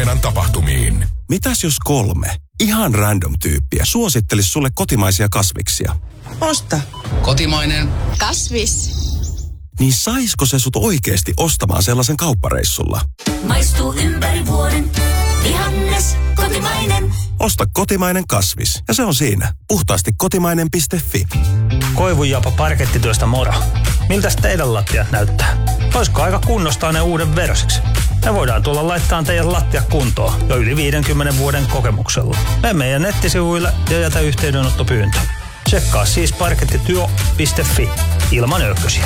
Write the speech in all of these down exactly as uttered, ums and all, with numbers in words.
Areenan tapahtumiin. Mitäs jos kolme ihan random tyyppiä suosittelisi sulle kotimaisia kasviksia? Osta. Kotimainen. Kasvis. Niin saisko se sut oikeesti ostamaan sellaisen kauppareissulla? Maistuu ympäri vuoden. Vihannes, kotimainen. Osta kotimainen kasvis ja se on siinä. Puhtaasti kotimainen piste fi. Koivunjapa parkettityöstä moro. Miltäs teidän lattiat näyttää? Olisiko aika kunnostaa ne uuden verosiksi? Me voidaan tulla laittaa teidän lattia kuntoon jo yli viidenkymmenen vuoden kokemuksella. Mene meidän nettisivuille ja jätä yhteydenottopyyntö. Tsekkaa siis parkettityö piste fi ilman ykkösiä.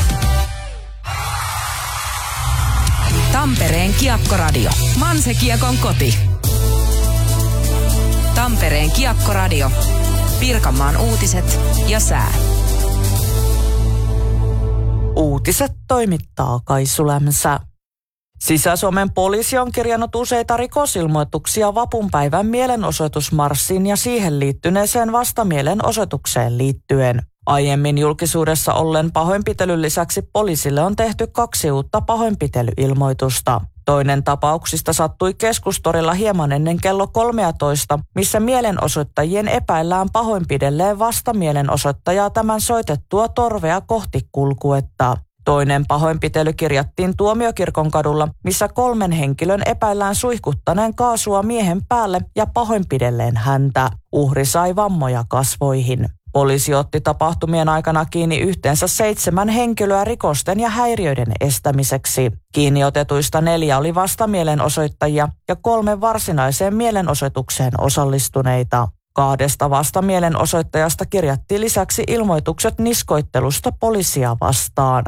Tampereen Kiekkoradio. Manse-Kiekon koti. Tampereen Kiekkoradio. Pirkanmaan uutiset ja sää. Uutiset toimittaa Kaisu Lämsä. Sisä-Suomen poliisi on kirjannut useita rikosilmoituksia vapunpäivän mielenosoitusmarssiin ja siihen liittyneeseen vastamielenosoitukseen liittyen. Aiemmin julkisuudessa ollen pahoinpitelyn lisäksi poliisille on tehty kaksi uutta pahoinpitelyilmoitusta. Toinen tapauksista sattui Keskustorilla hieman ennen kello kolmetoista, missä mielenosoittajien epäillään pahoinpidelleen vastamielenosoittajaa tämän soitettua torvea kohti kulkuetta. Toinen pahoinpitely kirjattiin Tuomiokirkon kadulla, missä kolmen henkilön epäillään suihkuttaneen kaasua miehen päälle ja pahoinpidelleen häntä. Uhri sai vammoja kasvoihin. Poliisi otti tapahtumien aikana kiinni yhteensä seitsemän henkilöä rikosten ja häiriöiden estämiseksi. Kiinniotetuista neljä oli vastamielenosoittajia ja kolme varsinaiseen mielenosoitukseen osallistuneita. Kahdesta vastamielenosoittajasta kirjattiin lisäksi ilmoitukset niskoittelusta poliisia vastaan.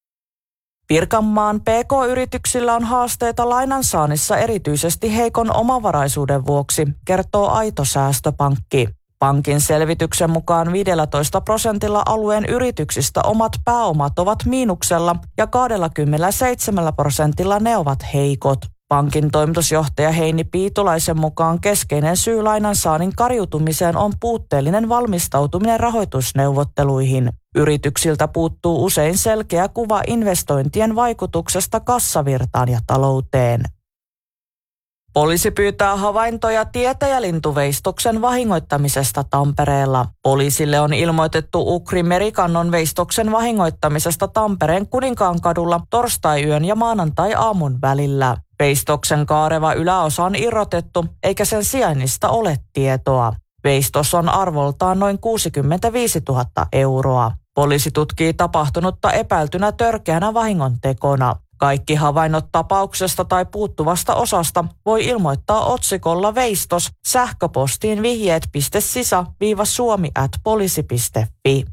Pirkanmaan P K-yrityksillä on haasteita lainansaannissa erityisesti heikon omavaraisuuden vuoksi, kertoo Aito Säästöpankki. Pankin selvityksen mukaan viisitoista prosentilla alueen yrityksistä omat pääomat ovat miinuksella ja kaksikymmentäseitsemän prosentilla ne ovat heikot. Pankin toimitusjohtaja Heini Piitulaisen mukaan keskeinen syy lainansaannin kariutumiseen on puutteellinen valmistautuminen rahoitusneuvotteluihin. Yrityksiltä puuttuu usein selkeä kuva investointien vaikutuksesta kassavirtaan ja talouteen. Poliisi pyytää havaintoja tietäjälintuveistoksen vahingoittamisesta Tampereella. Poliisille on ilmoitettu Ukri merikannon veistoksen vahingoittamisesta Tampereen Kuninkaankadulla torstai-yön ja maanantai-aamun välillä. Veistoksen kaareva yläosa on irrotettu, eikä sen sijainnista ole tietoa. Veistos on arvoltaan noin kuusikymmentäviisituhatta euroa. Poliisi tutkii tapahtunutta epäiltynä törkeänä vahingontekona. Kaikki havainnot tapauksesta tai puuttuvasta osasta voi ilmoittaa otsikolla veistos sähköpostiin vihjeet piste sisa suomi ät poliisi piste fi.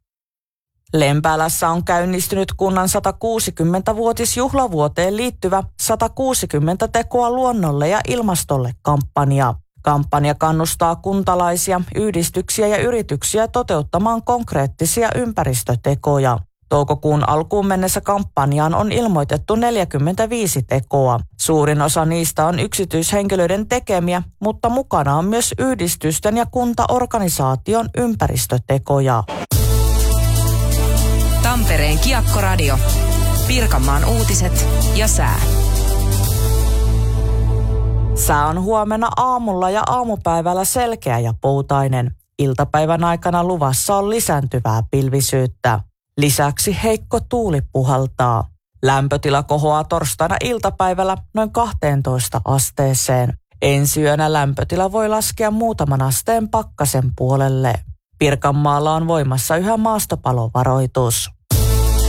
Lempäälässä on käynnistynyt kunnan satakuusikymmentävuotisjuhlavuoteen liittyvä sata kuusikymmentä tekoa luonnolle ja ilmastolle -kampanja. Kampanja kannustaa kuntalaisia, yhdistyksiä ja yrityksiä toteuttamaan konkreettisia ympäristötekoja. Toukokuun alkuun mennessä kampanjaan on ilmoitettu neljäkymmentäviisi tekoa. Suurin osa niistä on yksityishenkilöiden tekemiä, mutta mukana on myös yhdistysten ja kuntaorganisaation ympäristötekoja. Tampereen Kiekkoradio. Pirkanmaan uutiset ja sää. Sää on huomenna aamulla ja aamupäivällä selkeä ja poutainen. Iltapäivän aikana luvassa on lisääntyvää pilvisyyttä. Lisäksi heikko tuuli puhaltaa. Lämpötila kohoaa torstaina iltapäivällä noin kahteentoista asteeseen. Ensi yönä lämpötila voi laskea muutaman asteen pakkasen puolelle. Pirkanmaalla on voimassa yhä maastopalovaroitus.